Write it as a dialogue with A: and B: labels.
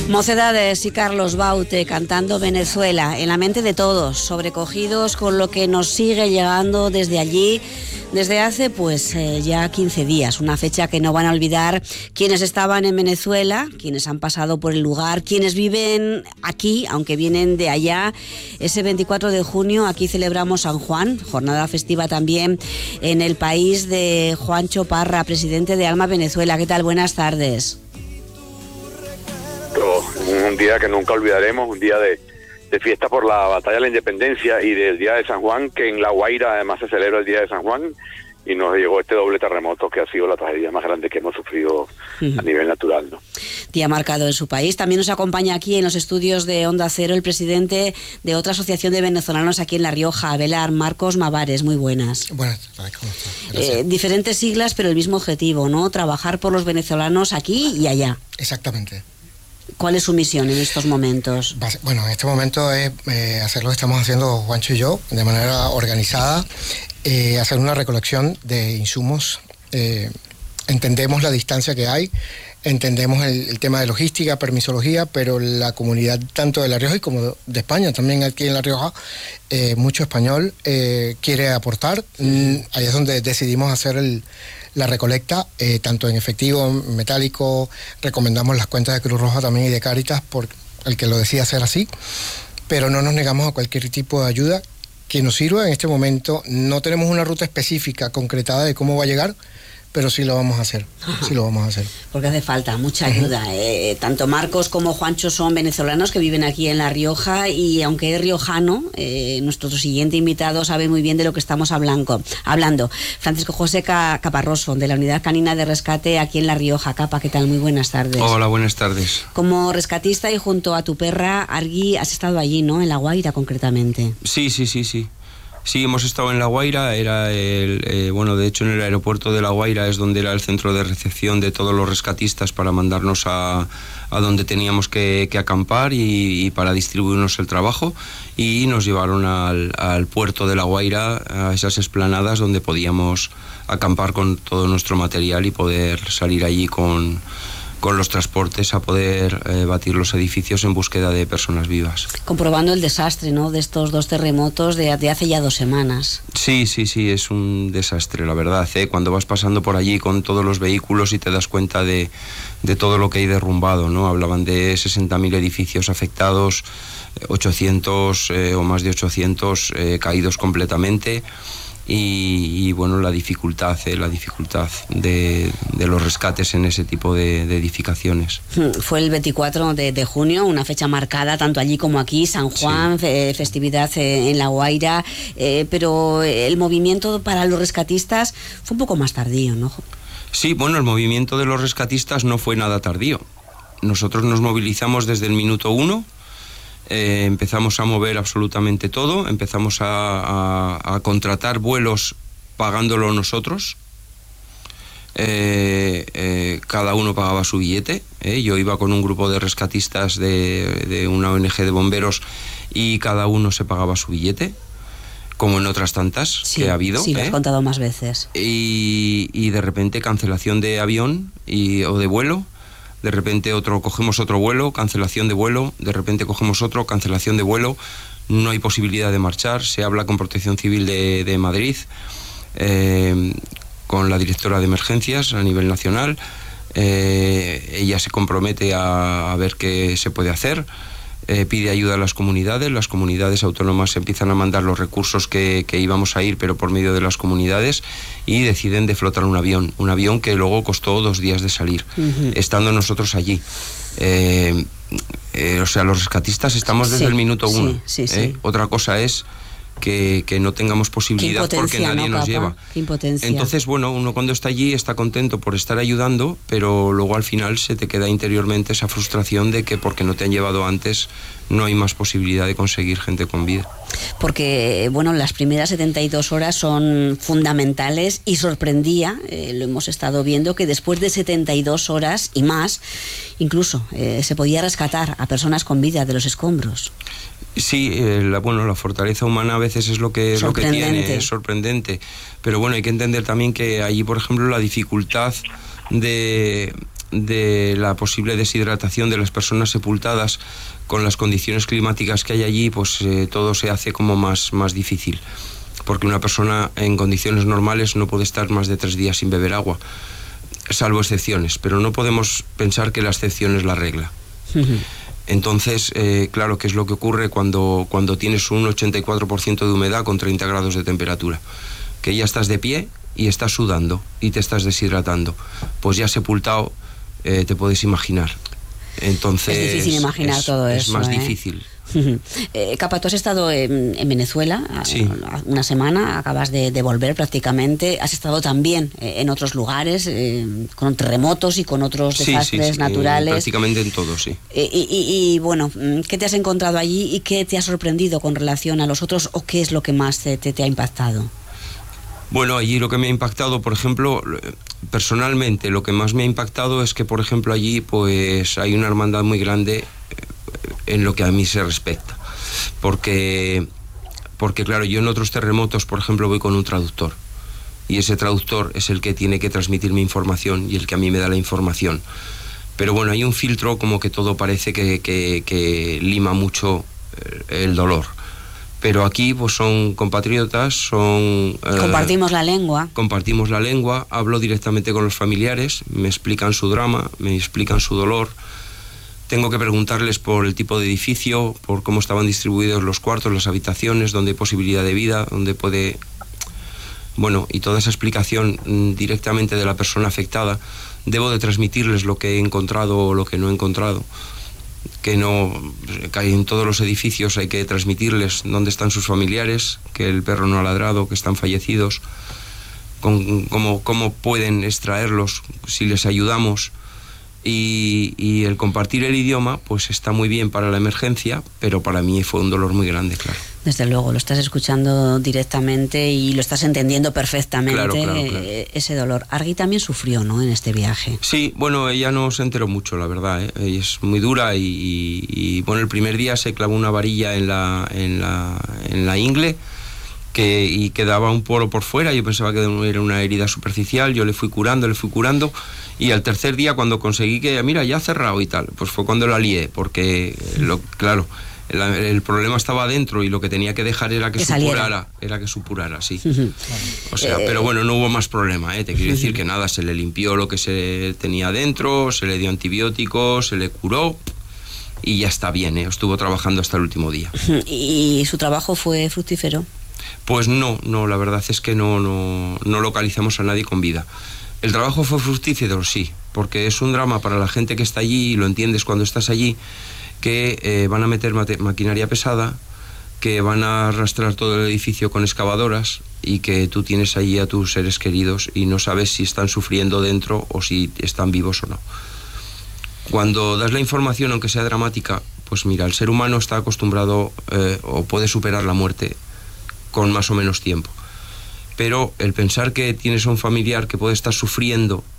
A: Mocedades y Carlos Baute cantando Venezuela en la mente de todos, sobrecogidos con lo que nos sigue llegando desde allí, desde hace ya 15 días, una fecha que no van a olvidar quienes estaban en Venezuela, quienes han pasado por el lugar, quienes viven aquí, aunque vienen de allá. Ese 24 de junio aquí celebramos San Juan, jornada festiva también en el país de Juancho Parra, presidente de Alma Venezuela. ¿Qué tal? Buenas tardes.
B: Un día que nunca olvidaremos, un día de fiesta por la batalla de la independencia y del día de San Juan, que en La Guaira además se celebra el día de San Juan, y nos llegó este doble terremoto que ha sido la tragedia más grande que hemos sufrido a nivel natural, ¿no?
A: Día marcado en su país. También nos acompaña aquí en los estudios de Onda Cero el presidente de otra asociación de venezolanos aquí en La Rioja, Avelar, Marcos Mavares. Muy buenas.
C: Buenas tardes, ¿cómo estás?
A: Diferentes siglas, pero el mismo objetivo, ¿no? Trabajar por los venezolanos aquí y allá.
C: Exactamente.
A: ¿Cuál es su misión en estos momentos?
C: Bueno, en este momento es hacer lo que estamos haciendo Juancho y yo, de manera organizada, hacer una recolección de insumos. Entendemos la distancia que hay, entendemos el tema de logística, permisología, pero la comunidad tanto de La Rioja como de España, también aquí en La Rioja, mucho español quiere aportar. Ahí es donde decidimos hacer la recolecta, tanto en efectivo, metálico. Recomendamos las cuentas de Cruz Roja también y de Cáritas por el que lo decida hacer así, pero no nos negamos a cualquier tipo de ayuda que nos sirva. En este momento no tenemos una ruta específica, concretada de cómo va a llegar, pero sí lo vamos a hacer, sí lo vamos a hacer.
A: Porque hace falta mucha ayuda. Tanto Marcos como Juancho son venezolanos que viven aquí en La Rioja, y aunque es riojano, nuestro siguiente invitado sabe muy bien de lo que estamos hablando. Francisco José Caparroso, de la Unidad Canina de Rescate aquí en La Rioja. Capa, ¿qué tal? Muy buenas tardes.
D: Hola, buenas tardes.
A: Como rescatista y junto a tu perra, Argui, has estado allí, ¿no? En La Guaira, concretamente.
D: Sí. Sí, hemos estado en La Guaira, de hecho en el aeropuerto de La Guaira es donde era el centro de recepción de todos los rescatistas para mandarnos a donde teníamos que acampar y para distribuirnos el trabajo, y nos llevaron al puerto de La Guaira, a esas explanadas donde podíamos acampar con todo nuestro material y poder salir allí con los transportes a poder batir los edificios en búsqueda de personas vivas.
A: Comprobando el desastre, ¿no?, de estos dos terremotos de hace ya 2 semanas. Sí,
D: es un desastre, la verdad, cuando vas pasando por allí con todos los vehículos y te das cuenta de todo lo que hay derrumbado, ¿no? Hablaban de 60.000 edificios afectados, 800 o más de 800 caídos completamente. Y bueno, la dificultad de los rescates en ese tipo de edificaciones.
A: Fue el 24 de junio, una fecha marcada tanto allí como aquí, San Juan, sí. Festividad en La Guaira, pero el movimiento para los rescatistas fue un poco más tardío, ¿no?
D: Sí, bueno, el movimiento de los rescatistas no fue nada tardío. Nosotros nos movilizamos desde el minuto 1. Empezamos a mover absolutamente todo, empezamos a contratar vuelos pagándolo nosotros. Cada uno pagaba su billete. Yo iba con un grupo de rescatistas de una ONG de bomberos y cada uno se pagaba su billete, como en otras tantas que ha habido.
A: Sí, lo has contado más veces.
D: Y de repente cancelación de avión o de vuelo. De repente cogemos otro vuelo, cancelación de vuelo, de repente cogemos otro, cancelación de vuelo, no hay posibilidad de marchar. Se habla con Protección Civil de Madrid, con la directora de emergencias a nivel nacional. Ella se compromete a ver qué se puede hacer, pide ayuda a las comunidades autónomas empiezan a mandar los recursos que íbamos a ir, pero por medio de las comunidades, y deciden deflotar un avión que luego costó 2 días de salir, estando nosotros allí. Los rescatistas estamos desde el minuto 1. Sí. Otra cosa es que no tengamos posibilidad porque nadie nos lleva.
A: Qué impotencia.
D: Entonces, bueno, uno cuando está allí está contento por estar ayudando, pero luego al final se te queda interiormente esa frustración de que porque no te han llevado antes no hay más posibilidad de conseguir gente con vida.
A: Porque, bueno, las primeras 72 horas son fundamentales y sorprendía, lo hemos estado viendo, que después de 72 horas y más, incluso se podía rescatar a personas con vida de los escombros.
D: Sí, la fortaleza humana a veces es lo que tiene, es sorprendente. Pero bueno, hay que entender también que allí, por ejemplo, la dificultad de de la posible deshidratación de las personas sepultadas, con las condiciones climáticas que hay allí, pues todo se hace como más difícil, porque una persona en condiciones normales no puede estar más de 3 días sin beber agua, salvo excepciones, pero no podemos pensar que la excepción es la regla. Entonces, claro, ¿qué es lo que ocurre cuando tienes un 84% de humedad con 30 grados de temperatura? Que ya estás de pie y estás sudando y te estás deshidratando. Pues ya sepultado, te puedes imaginar. Entonces,
A: es difícil imaginar todo eso.
D: Es más difícil.
A: Capa, tú has estado en Venezuela una semana, acabas de volver prácticamente, has estado también en otros lugares, con terremotos y con otros desastres naturales.
D: Prácticamente en todo, sí.
A: Y bueno, ¿qué te has encontrado allí y qué te ha sorprendido con relación a los otros, o qué es lo que más te ha impactado?
D: Bueno, allí lo que me ha impactado, por ejemplo, personalmente, lo que más me ha impactado es que, por ejemplo, allí pues hay una hermandad muy grande en lo que a mí se respecta, porque claro, yo en otros terremotos, por ejemplo, voy con un traductor, y ese traductor es el que tiene que transmitir mi información y el que a mí me da la información, pero bueno, hay un filtro como que todo parece que lima mucho el dolor, pero aquí pues son compatriotas,
A: compartimos la lengua, hablo directamente con los familiares, me explican su drama, me explican su dolor. Tengo que preguntarles por el tipo de edificio, por cómo estaban distribuidos los cuartos, las habitaciones, dónde hay posibilidad de vida, dónde puede... Bueno, y toda esa explicación directamente de la persona afectada. Debo de transmitirles lo que he encontrado o lo que no he encontrado. Que en todos los edificios hay que transmitirles dónde están sus familiares, que el perro no ha ladrado, que están fallecidos, cómo pueden extraerlos si les ayudamos. Y el compartir el idioma pues está muy bien para la emergencia, pero para mí fue un dolor muy grande, claro. Desde luego, lo estás escuchando directamente y lo estás entendiendo perfectamente, claro. Ese dolor. Argui también sufrió, ¿no?, en este viaje.
D: Sí, bueno, ella no se enteró mucho, la verdad, ¿eh? Ella es muy dura y bueno, el primer día se clavó una varilla en la ingle, y quedaba un poro por fuera. Yo pensaba que era una herida superficial, yo le fui curando, y al tercer día, cuando conseguí que, mira, ya ha cerrado y tal, pues fue cuando la lié, porque, claro, el problema estaba adentro y lo que tenía que dejar era que supurara, sí. O sea, pero bueno, no hubo más problema, te quiero decir que nada, se le limpió lo que se tenía adentro, se le dio antibióticos, se le curó, y ya está bien, estuvo trabajando hasta el último día.
A: ¿Y su trabajo fue fructífero?
D: Pues no, la verdad es que no localizamos a nadie con vida. El trabajo fue fructífero, sí, porque es un drama para la gente que está allí, y lo entiendes cuando estás allí, que van a meter maquinaria pesada, que van a arrastrar todo el edificio con excavadoras, y que tú tienes allí a tus seres queridos y no sabes si están sufriendo dentro o si están vivos o no. Cuando das la información, aunque sea dramática, pues mira, el ser humano está acostumbrado o puede superar la muerte con más o menos tiempo. Pero el pensar que tienes a un familiar que puede estar sufriendo